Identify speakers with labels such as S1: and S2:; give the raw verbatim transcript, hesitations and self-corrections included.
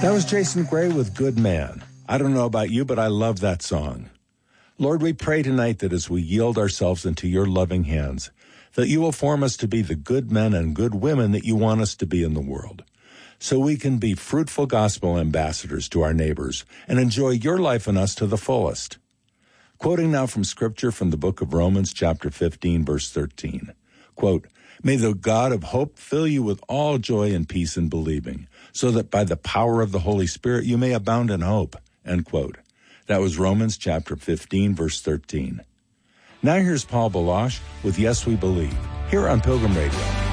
S1: That was Jason Gray with Good Man. I don't know about you, but I love that song. Lord, we pray tonight that as we yield ourselves into your loving hands, that you will form us to be the good men and good women that you want us to be in the world, so we can be fruitful gospel ambassadors to our neighbors and enjoy your life in us to the fullest. Quoting now from Scripture from the book of Romans, chapter fifteen, verse thirteen, quote, "May the God of hope fill you with all joy and peace in believing, so that by the power of the Holy Spirit you may abound in hope," end quote. That was Romans chapter fifteen, verse thirteen. Now here's Paul Baloche with Yes We Believe, here on Pilgrim Radio.